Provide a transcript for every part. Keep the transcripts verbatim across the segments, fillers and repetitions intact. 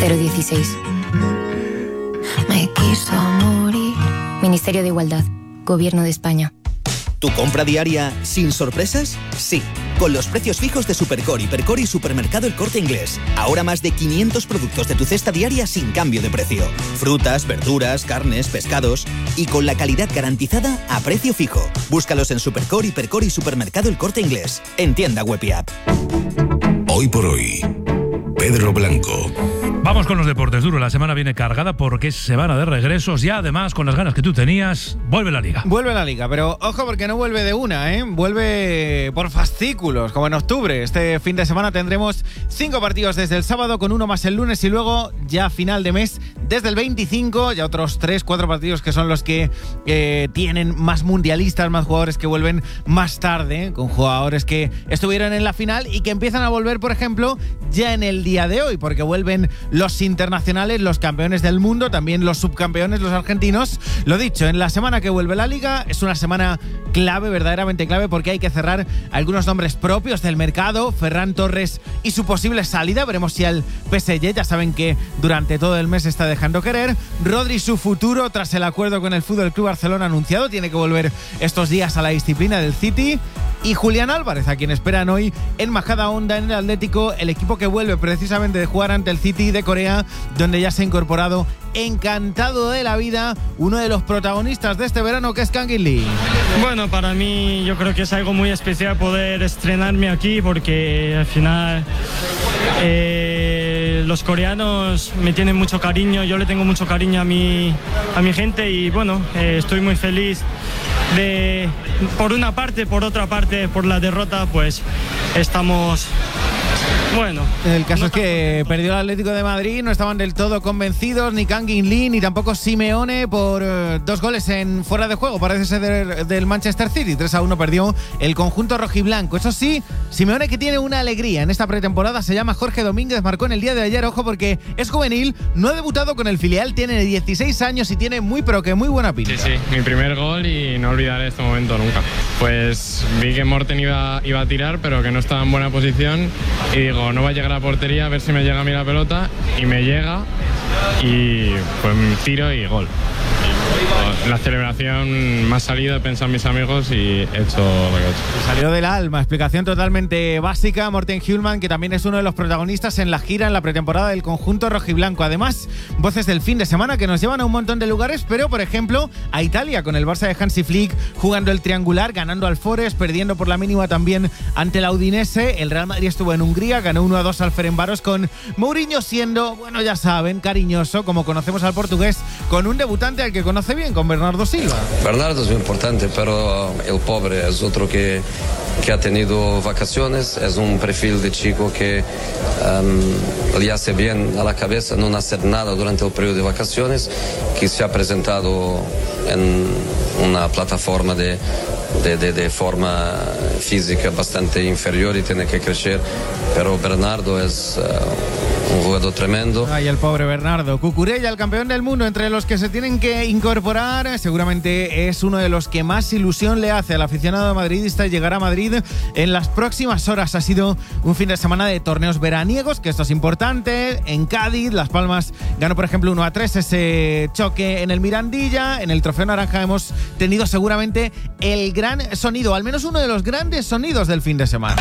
cero dieciséis. Me quiso morir. Ministerio de Igualdad, Gobierno de España. ¿Tu compra diaria sin sorpresas? Sí, con los precios fijos de Supercore, Hipercore y Supermercado El Corte Inglés. Ahora más de quinientos productos de tu cesta diaria sin cambio de precio. Frutas, verduras, carnes, pescados y con la calidad garantizada a precio fijo. Búscalos en Supercore, Hipercore y Supermercado El Corte Inglés. En tienda web y app. Hoy por hoy, Pedro Blanco. Vamos con los deportes, Duro. La semana viene cargada porque es semana de regresos y además, con las ganas que tú tenías, vuelve la Liga. Vuelve la Liga, pero ojo porque no vuelve de una, ¿eh? Vuelve por fascículos, como en octubre. Este fin de semana tendremos cinco partidos desde el sábado, con uno más el lunes y luego ya final de mes desde el veinticinco, ya otros tres, cuatro partidos que son los que eh, tienen más mundialistas, más jugadores que vuelven más tarde, con jugadores que estuvieron en la final y que empiezan a volver, por ejemplo, ya en el día de hoy, porque vuelven los internacionales, los campeones del mundo, también los subcampeones, los argentinos. Lo dicho, en la semana que vuelve la Liga es una semana clave, verdaderamente clave, porque hay que cerrar algunos nombres propios del mercado. Ferran Torres y su posible salida, veremos si al P S G, ya saben que durante todo el mes está dejando querer. Rodri, su futuro tras el acuerdo con el F C Barcelona anunciado, tiene que volver estos días a la disciplina del City. Y Julián Álvarez, a quien esperan hoy en Majadahonda, en el Atlético, el equipo que vuelve precisamente de jugar ante el City de Corea, donde ya se ha incorporado, encantado de la vida, uno de los protagonistas de este verano, que es Kangin Lee. Bueno, para mí yo creo que es algo muy especial poder estrenarme aquí, porque al final eh, los coreanos me tienen mucho cariño, yo le tengo mucho cariño a mi, a mi gente y bueno, eh, estoy muy feliz de, por una parte, por otra parte, por la derrota, pues estamos... Bueno, el caso no es que perdió el Atlético de Madrid, no estaban del todo convencidos ni Kangin Lee ni tampoco Simeone por uh, dos goles en fuera de juego, parece ser del, del Manchester City. tres a uno perdió el conjunto rojiblanco. Eso sí, Simeone, que tiene una alegría en esta pretemporada, se llama Jorge Domínguez, marcó en el día de ayer, ojo, porque es juvenil, no ha debutado con el filial, tiene dieciséis años y tiene muy pero que muy buena pinta. Sí, sí, mi primer gol y no olvidaré este momento nunca. Pues vi que Morten iba, iba a tirar, pero que no estaba en buena posición y digo, no va a llegar a la portería, a ver si me llega a mí la pelota, y me llega y pues tiro y gol. En la celebración me ha salido, he pensado en mis amigos y he hecho lo que he hecho. Salió del alma, explicación totalmente básica. Morten Hjulmand, que también es uno de los protagonistas en la gira, en la pretemporada del conjunto rojiblanco. Además, voces del fin de semana que nos llevan a un montón de lugares, pero por ejemplo a Italia, con el Barça de Hansi Flick jugando el triangular, ganando al Forest, perdiendo por la mínima también ante la Udinese. El Real Madrid estuvo en Hungría, ganó uno a dos al Ferencváros, con Mourinho siendo, bueno, ya saben, cariñoso, como conocemos al portugués, con un debutante al que conoce bien, con Bernardo Silva. Bernardo es muy importante, pero el pobre es otro que, que ha tenido vacaciones, es un perfil de chico que um, le hace bien a la cabeza no hacer nada durante el periodo de vacaciones, que se ha presentado en una plataforma de, de, de, de forma física bastante inferior y tiene que crecer, pero Bernardo es uh, un jugador tremendo. Ay, el pobre Bernardo. Cucurella, el campeón del mundo, entre los que se tienen que incorporar, seguramente es uno de los que más ilusión le hace al aficionado madridista llegar a Madrid en las próximas horas. Ha sido un fin de semana de torneos veraniegos, que esto es importante. En Cádiz, Las Palmas ganó, por ejemplo, uno a tres ese choque en el Mirandilla. En el Trofeo Naranja hemos tenido seguramente el gran sonido, al menos uno de los grandes sonidos del fin de semana.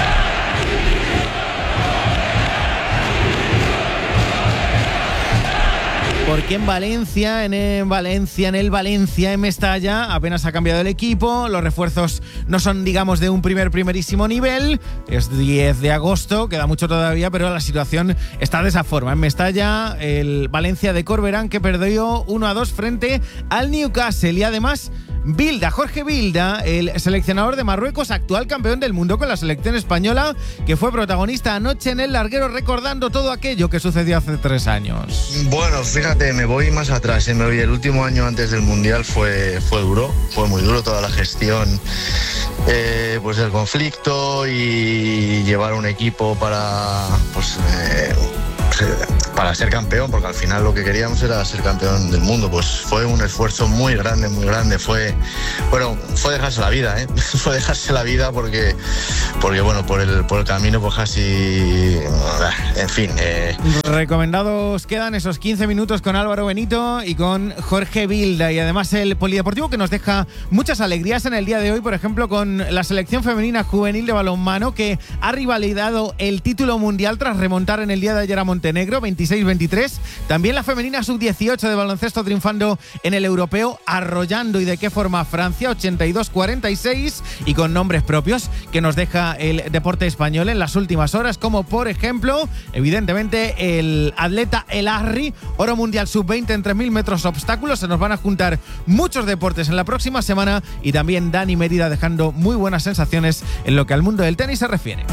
Porque en Valencia, en, en Valencia, en el Valencia, en Mestalla, apenas ha cambiado el equipo. Los refuerzos no son, digamos, de un primer, primerísimo nivel. Es diez de agosto, queda mucho todavía, pero la situación está de esa forma. En Mestalla, el Valencia de Corberán, que perdió uno a dos frente al Newcastle. Y además, Bilda, Jorge Bilda, el seleccionador de Marruecos, actual campeón del mundo con la selección española, que fue protagonista anoche en el larguero, recordando todo aquello que sucedió hace tres años. Bueno, fíjate, me voy más atrás, ¿eh? me voy el último año antes del Mundial fue, fue duro, fue muy duro toda la gestión, eh, pues el conflicto y llevar un equipo para, pues, eh, para para ser campeón, porque al final lo que queríamos era ser campeón del mundo. Pues fue un esfuerzo muy grande, muy grande. Fue, bueno, fue dejarse la vida, ¿eh? Fue dejarse la vida porque, porque bueno, por el, por el camino, pues casi, en fin. Eh. Recomendados quedan esos quince minutos con Álvaro Benito y con Jorge Vilda, y además el polideportivo que nos deja muchas alegrías en el día de hoy, por ejemplo, con la selección femenina juvenil de balonmano que ha rivalidado el título mundial tras remontar en el día de ayer a Montenegro, veintiséis veintitrés. También la femenina sub dieciocho de baloncesto triunfando en el europeo, arrollando y de qué forma Francia, ochenta y dos cuarenta y seis, y con nombres propios que nos deja el deporte español en las últimas horas, como por ejemplo, evidentemente, el atleta El Arri, oro mundial sub veinte en tres mil metros obstáculos. Se nos van a juntar muchos deportes en la próxima semana, y también Dani Mérida dejando muy buenas sensaciones en lo que al mundo del tenis se refiere.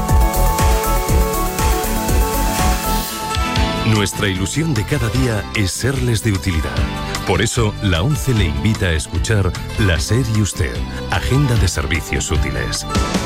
Nuestra ilusión de cada día es serles de utilidad. Por eso, la ONCE le invita a escuchar La SER y Usted, Agenda de Servicios Útiles.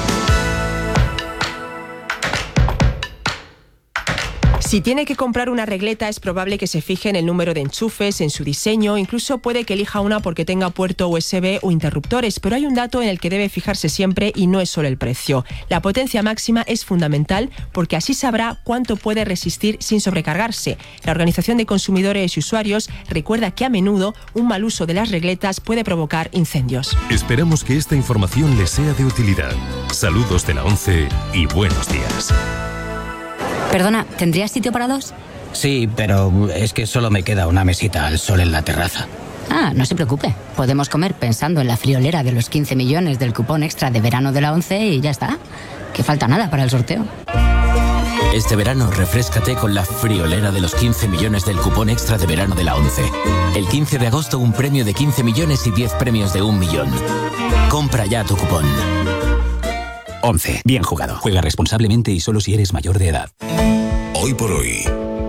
Si tiene que comprar una regleta, es probable que se fije en el número de enchufes, en su diseño, incluso puede que elija una porque tenga puerto U S B o interruptores, pero hay un dato en el que debe fijarse siempre y no es solo el precio. La potencia máxima es fundamental porque así sabrá cuánto puede resistir sin sobrecargarse. La Organización de Consumidores y Usuarios recuerda que a menudo un mal uso de las regletas puede provocar incendios. Esperamos que esta información les sea de utilidad. Saludos de la ONCE y buenos días. Perdona, ¿tendrías sitio para dos? Sí, pero es que solo me queda una mesita al sol en la terraza. Ah, no se preocupe. Podemos comer pensando en la friolera de los quince millones del cupón extra de verano de la ONCE y ya está. Que falta nada para el sorteo. Este verano, refréscate con la friolera de los quince millones del cupón extra de verano de la ONCE. El quince de agosto, un premio de quince millones y diez premios de un millón. Compra ya tu cupón. ONCE. Bien jugado. Juega responsablemente y solo si eres mayor de edad. Hoy por hoy,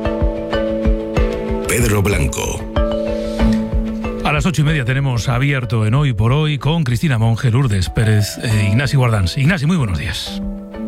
Pedro Blanco. A las ocho y media tenemos abierto en Hoy por Hoy con Cristina Monge, Lourdes Pérez e Ignasi Guardans. Ignasi, muy buenos días.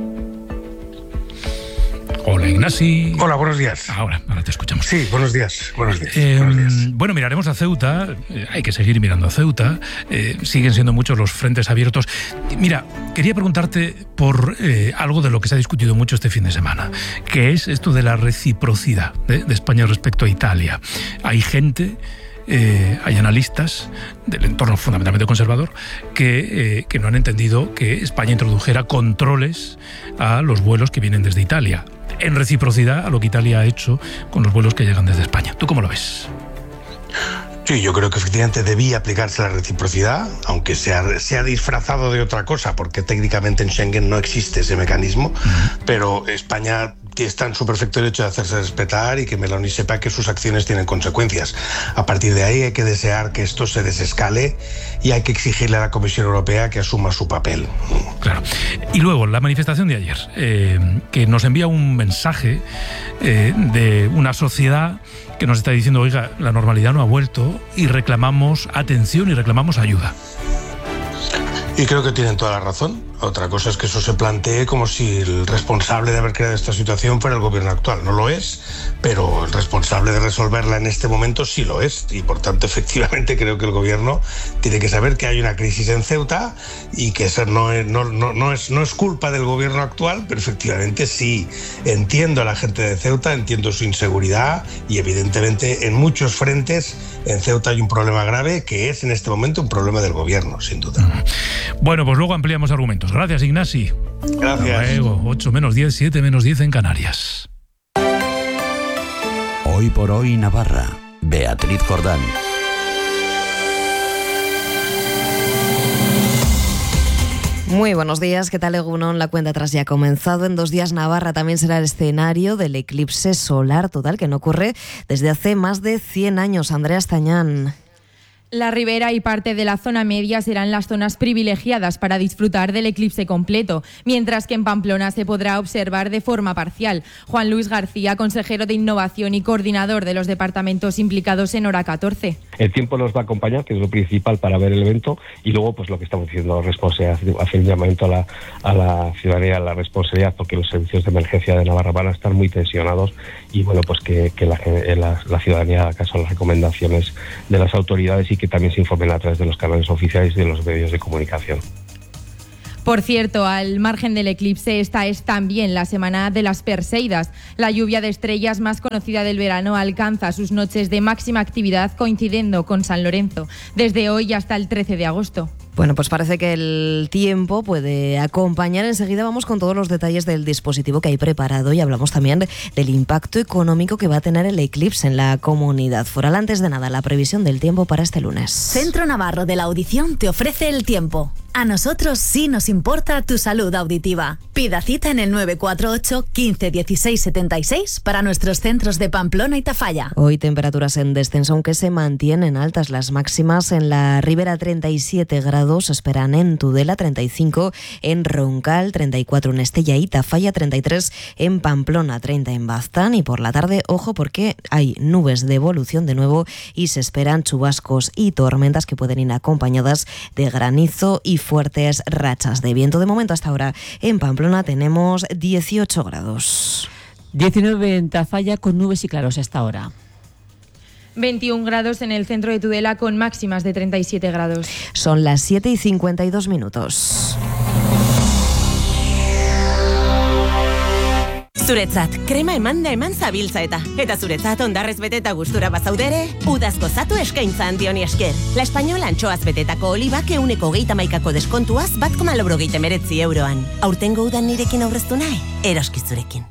Hola, Ignasi. Hola, buenos días. Ahora, ahora te escuchamos. Sí, buenos días. Buenos días. Eh, buenos días. Bueno, miraremos a Ceuta. Eh, hay que seguir mirando a Ceuta. Eh, siguen siendo muchos los frentes abiertos. Mira, quería preguntarte por eh, algo de lo que se ha discutido mucho este fin de semana, que es esto de la reciprocidad de, de España respecto a Italia. Hay gente... Eh, hay analistas del entorno fundamentalmente conservador que, eh, que no han entendido que España introdujera controles a los vuelos que vienen desde Italia, en reciprocidad a lo que Italia ha hecho con los vuelos que llegan desde España. ¿Tú cómo lo ves? Sí, yo creo que efectivamente debía aplicarse la reciprocidad, aunque sea, sea disfrazado de otra cosa, porque técnicamente en Schengen no existe ese mecanismo, uh-huh. Pero España está en su perfecto derecho de hacerse respetar y que Meloni sepa que sus acciones tienen consecuencias. A partir de ahí hay que desear que esto se desescale y hay que exigirle a la Comisión Europea que asuma su papel. Claro. Y luego, la manifestación de ayer, eh, que nos envía un mensaje eh, de una sociedad que nos está diciendo, oiga, la normalidad no ha vuelto y reclamamos atención y reclamamos ayuda. Y creo que tienen toda la razón. Otra cosa es que eso se plantee como si el responsable de haber creado esta situación fuera el gobierno actual. No lo es, pero el responsable de resolverla en este momento sí lo es. Y por tanto, efectivamente, creo que el gobierno tiene que saber que hay una crisis en Ceuta y que eso no es, no, no, no es, no es culpa del gobierno actual, pero efectivamente sí entiendo a la gente de Ceuta, entiendo su inseguridad y evidentemente en muchos frentes en Ceuta hay un problema grave que es en este momento un problema del gobierno, sin duda. Bueno, pues luego ampliamos argumentos. Gracias, Ignasi. Gracias. Luego, ocho menos diez, siete menos diez en Canarias. Hoy por Hoy Navarra. Beatriz Jordán. Muy buenos días, ¿qué tal, Egunon? La cuenta atrás ya ha comenzado. En dos días Navarra también será el escenario del eclipse solar total, que no ocurre desde hace más de cien años. Andrea Estañán. La Ribera y parte de la zona media serán las zonas privilegiadas para disfrutar del eclipse completo, mientras que en Pamplona se podrá observar de forma parcial. Juan Luis García, consejero de Innovación y coordinador de los departamentos implicados en Hora catorce. El tiempo nos va a acompañar, que es lo principal para ver el evento, y luego pues lo que estamos diciendo, responsabilidad, hacer un llamamiento a la, a la ciudadanía, a la responsabilidad, porque los servicios de emergencia de Navarra van a estar muy tensionados y bueno, pues que, que la, la, la ciudadanía haga caso a las recomendaciones de las autoridades y que también se informen a través de los canales oficiales y de los medios de comunicación. Por cierto, al margen del eclipse, esta es también la semana de las Perseidas. La lluvia de estrellas más conocida del verano alcanza sus noches de máxima actividad coincidiendo con San Lorenzo, desde hoy hasta el trece de agosto. Bueno, pues parece que el tiempo puede acompañar. Enseguida vamos con todos los detalles del dispositivo que hay preparado y hablamos también del impacto económico que va a tener el eclipse en la comunidad foral. Antes de nada, la previsión del tiempo para este lunes. Centro Navarro de la Audición te ofrece el tiempo. A nosotros sí nos importa tu salud auditiva. Pida cita en el nueve cuatro ocho, quince, dieciséis, setenta y seis para nuestros centros de Pamplona y Tafalla. Hoy temperaturas en descenso, aunque se mantienen altas las máximas. En la Ribera treinta y siete grados, esperan en Tudela treinta y cinco, en Roncal treinta y cuatro, en Estella y Tafalla treinta y tres, en Pamplona treinta en Baztán. Y por la tarde, ojo, porque hay nubes de evolución de nuevo y se esperan chubascos y tormentas que pueden ir acompañadas de granizo y fuertes rachas de viento. De momento, hasta ahora en Pamplona tenemos dieciocho grados. diecinueve en Tafalla con nubes y claros hasta ahora. veintiún grados en el centro de Tudela con máximas de treinta y siete grados. Son las siete y cincuenta y dos minutos. Zuretzat, krema emanda eman zabiltza eta. Eta zuretzat ondarrez beteta gustura bazaudere, udaz gozatu eskaintza handioni esker. La Española antxoaz betetako olibak euneko geita maikako deskontuaz bat koma laurogeita meretzi euroan. Aurtengo udan nirekin aurreztu nahi, eroskizurekin.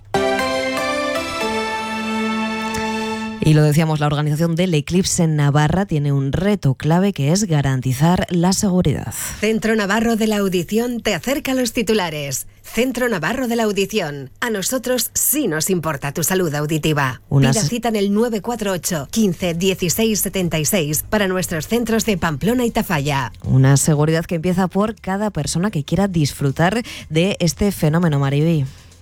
Y lo decíamos, la organización del eclipse en Navarra tiene un reto clave que es garantizar la seguridad. Centro Navarro de la Audición te acerca a los titulares. Centro Navarro de la Audición. A nosotros sí nos importa tu salud auditiva. Unas... Pida cita en el nueve cuatro ocho, quince, dieciséis, setenta y seis para nuestros centros de Pamplona y Tafalla. Una seguridad que empieza por cada persona que quiera disfrutar de este fenómeno, Mariby.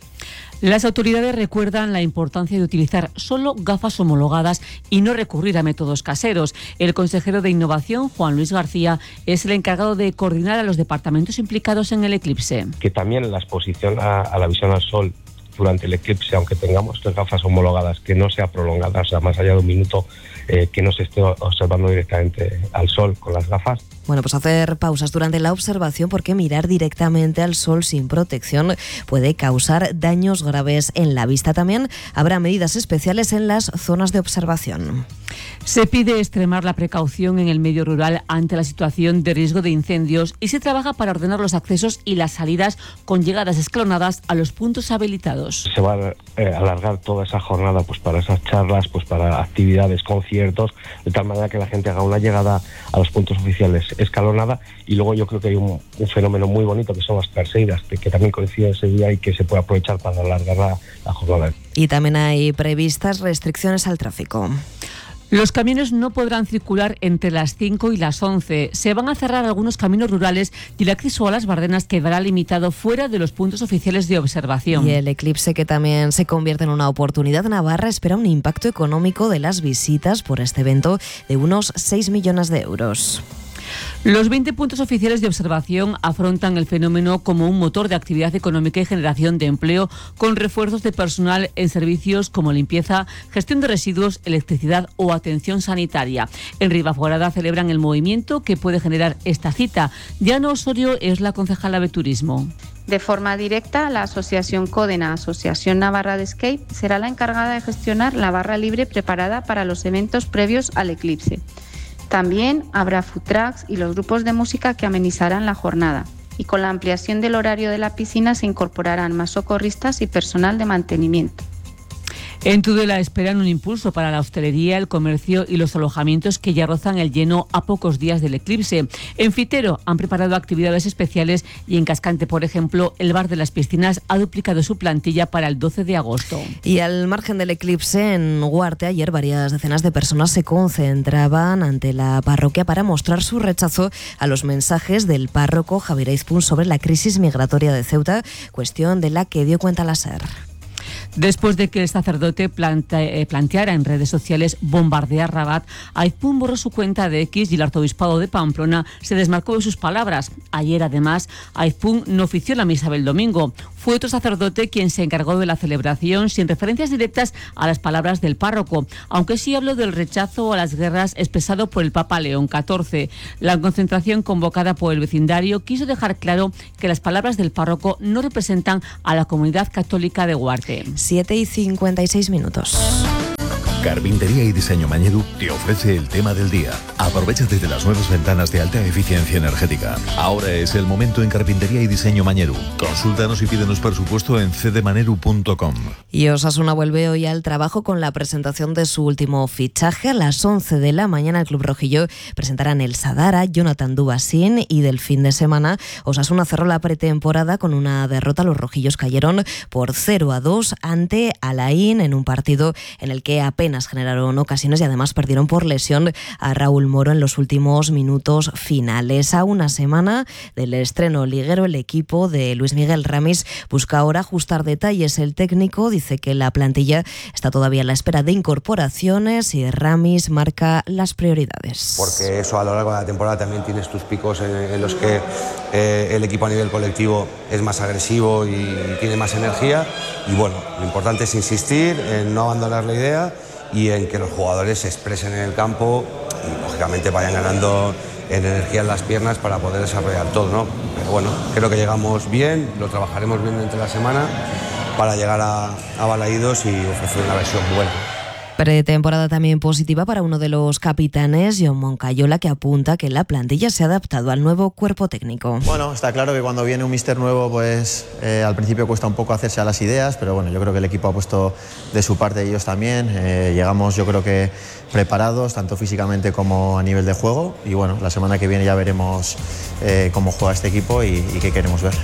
Las autoridades recuerdan la importancia de utilizar solo gafas homologadas y no recurrir a métodos caseros. El consejero de Innovación, Juan Luis García, es el encargado de coordinar a los departamentos implicados en el eclipse. Que también la exposición a, a la visión al sol durante el eclipse, aunque tengamos tres gafas homologadas, que no sea prolongada, o sea, más allá de un minuto, eh, que no se esté observando directamente al sol con las gafas. Bueno, pues hacer pausas durante la observación, porque mirar directamente al sol sin protección puede causar daños graves en la vista. También habrá medidas especiales en las zonas de observación. Se pide extremar la precaución en el medio rural ante la situación de riesgo de incendios y se trabaja para ordenar los accesos y las salidas con llegadas escalonadas a los puntos habilitados. Se va a eh, alargar toda esa jornada pues para esas charlas, pues para actividades, conciertos, de tal manera que la gente haga una llegada a los puntos oficiales escalonada. Y luego yo creo que hay un, un fenómeno muy bonito que son las Perseidas, que, que también coincide ese día y que se puede aprovechar para alargar la, la jornada. Y también hay previstas restricciones al tráfico. Los camiones no podrán circular entre las cinco y las once. Se van a cerrar algunos caminos rurales y el acceso a las bardenas quedará limitado fuera de los puntos oficiales de observación. Y el eclipse, que también se convierte en una oportunidad, Navarra espera un impacto económico de las visitas por este evento de unos seis millones de euros. Los veinte puntos oficiales de observación afrontan el fenómeno como un motor de actividad económica y generación de empleo, con refuerzos de personal en servicios como limpieza, gestión de residuos, electricidad o atención sanitaria. En Ribaforada celebran el movimiento que puede generar esta cita. Diana Osorio es la concejala de Turismo. De forma directa, la Asociación Códena, Asociación Navarra de Skate, será la encargada de gestionar la barra libre preparada para los eventos previos al eclipse. También habrá food trucks y los grupos de música que amenizarán la jornada. Y con la ampliación del horario de la piscina se incorporarán más socorristas y personal de mantenimiento. En Tudela esperan un impulso para la hostelería, el comercio y los alojamientos que ya rozan el lleno a pocos días del eclipse. En Fitero han preparado actividades especiales y en Cascante, por ejemplo, el bar de las piscinas ha duplicado su plantilla para el doce de agosto. Y al margen del eclipse, en Huarte ayer varias decenas de personas se concentraban ante la parroquia para mostrar su rechazo a los mensajes del párroco Javier Aizpún sobre la crisis migratoria de Ceuta, cuestión de la que dio cuenta la SER. Después de que el sacerdote plante, eh, planteara en redes sociales bombardear Rabat, Aizpún borró su cuenta de X y el arzobispado de Pamplona se desmarcó de sus palabras. Ayer, además, Aizpún no ofició la misa del domingo. Fue otro sacerdote quien se encargó de la celebración sin referencias directas a las palabras del párroco, aunque sí habló del rechazo a las guerras expresado por el Papa León catorce. La concentración convocada por el vecindario quiso dejar claro que las palabras del párroco no representan a la comunidad católica de Huarte. siete y cincuenta y seis minutos. Carpintería y Diseño Mañedu te ofrece el tema del día. Aprovéchate de las nuevas ventanas de alta eficiencia energética. Ahora es el momento en Carpintería y Diseño Mañedu. Consúltanos y pídenos presupuesto en c d maneru punto com. Y Osasuna vuelve hoy al trabajo con la presentación de su último fichaje. A las once de la mañana el Club Rojillo presentarán el Sadara, Jonathan Dubasín, y del fin de semana Osasuna cerró la pretemporada con una derrota. Los rojillos cayeron por cero a dos ante Alain en un partido en el que apenas generaron ocasiones y además perdieron por lesión a Raúl Moro en los últimos minutos finales. A una semana del estreno liguero, el equipo de Luis Miguel Ramis busca ahora ajustar detalles. El técnico dice que la plantilla está todavía a la espera de incorporaciones y Ramis marca las prioridades. Porque eso a lo largo de la temporada también tienes tus picos en, en los que eh, el equipo a nivel colectivo es más agresivo y tiene más energía, y bueno, lo importante es insistir en no abandonar la idea y en que los jugadores se expresen en el campo y lógicamente vayan ganando en energía en las piernas para poder desarrollar todo, ¿no? Pero bueno, creo que llegamos bien, lo trabajaremos bien durante la semana para llegar a, a Balaídos y ofrecer una versión buena. Pretemporada también positiva para uno de los capitanes, John Moncayola, que apunta que la plantilla se ha adaptado al nuevo cuerpo técnico. Bueno, está claro que cuando viene un míster nuevo, pues eh, al principio cuesta un poco hacerse a las ideas, pero bueno, yo creo que el equipo ha puesto de su parte, ellos también. Eh, llegamos, yo creo que preparados, tanto físicamente como a nivel de juego, y bueno, la semana que viene ya veremos eh, cómo juega este equipo y, y qué queremos ver.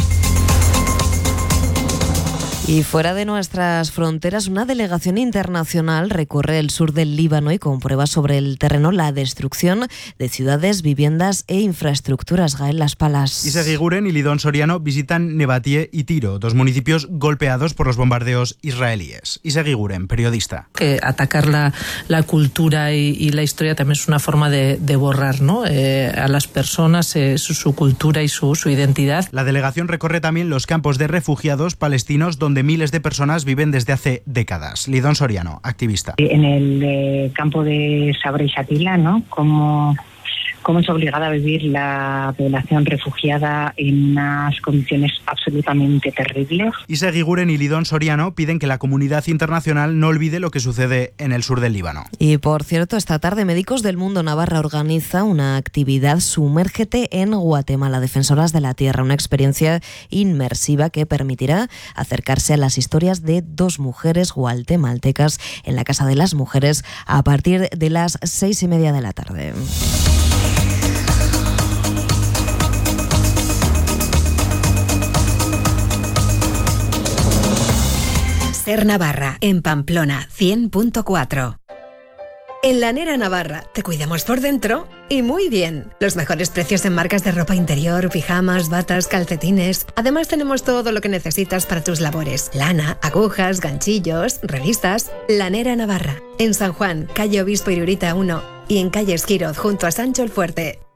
Y fuera de nuestras fronteras, una delegación internacional recorre el sur del Líbano y comprueba sobre el terreno la destrucción de ciudades, viviendas e infraestructuras. Gael Las Palas. Isegui Guren y Lidón Soriano visitan Nebatie y Tiro, dos municipios golpeados por los bombardeos israelíes. Isegui Guren, periodista. Que atacar la, la cultura y, y la historia también es una forma de, de borrar, ¿no? Eh, a las personas, eh, su, su cultura y su, su identidad. La delegación recorre también los campos de refugiados palestinos donde miles de personas viven desde hace décadas. Lidón Soriano, activista. En el eh, campo de Sabra y Shatila, ¿no? Como cómo es obligada a vivir la población refugiada en unas condiciones absolutamente terribles. Isegui Guren y Lidón Soriano piden que la comunidad internacional no olvide lo que sucede en el sur del Líbano. Y por cierto, esta tarde Médicos del Mundo Navarra organiza una actividad Sumérgete en Guatemala, Defensoras de la Tierra, una experiencia inmersiva que permitirá acercarse a las historias de dos mujeres guatemaltecas en la Casa de las Mujeres a partir de las seis y media de la tarde. Ser Navarra, en Pamplona, cien punto cuatro. En Lanera Navarra te cuidamos por dentro y muy bien. Los mejores precios en marcas de ropa interior, pijamas, batas, calcetines. Además tenemos todo lo que necesitas para tus labores. Lana, agujas, ganchillos, revistas. Lanera Navarra, en San Juan, calle Obispo Irurita uno y en calle Esquiroz junto a Sancho el Fuerte.